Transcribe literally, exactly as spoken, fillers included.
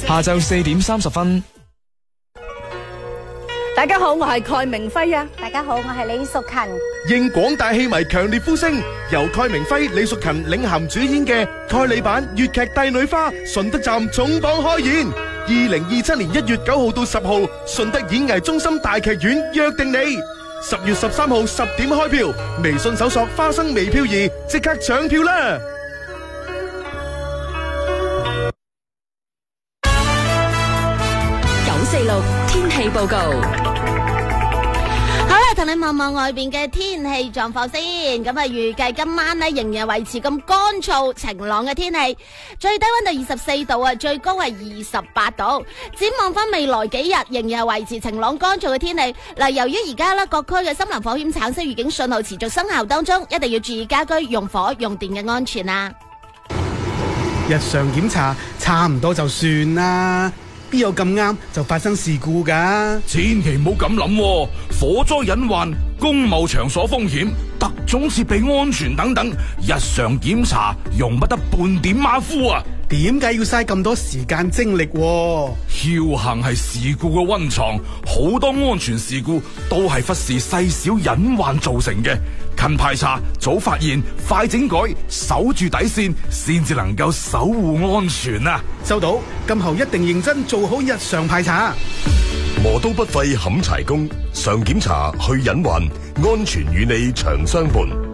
下晝四點三十分。 大家好，我係蓋明輝啊！ 大家好，我係李淑勤。 應廣大戲迷強烈呼聲，由蓋明輝、李淑勤領銜主演嘅蓋里版粵劇《帝女花》順德站重磅開演，二零二七年一月九號到十號，順德演藝中心大劇院約定你。十月十三號十點開票，微信搜索花生微漂兒，即刻搶票啦！ 九四六天氣報告。 好啦，同你望望外邊嘅天氣狀況先。咁啊，預計今晚呢仍然維持咁乾燥晴朗嘅天氣，最低溫度二十四度啊，最高係二十八度。展望翻未來幾日，仍然係維持晴朗乾燥嘅天氣。嗱，由於而家呢各區嘅森林火險橙色預警信號持續生效當中，一定要注意家居用火用電嘅安全啊！ 日常檢查差唔多就算啦。邊有咁啱就發生事故噶？ 千祈唔好咁諗，火災隱患、公務場所風險、特種設備安全等等，日常檢查容不得半點馬虎啊！ 點解要嘥咁多時間精力？僥倖係事故嘅溫床，好多安全事故都係忽視細小隱患造成嘅。勤排查、早發現、快整改，守住底線，先至能夠守護安全啊！ 收到，今後一定認真做好日常排查。 磨刀不廢砍柴工，常檢查去隱患，安全與你長相伴。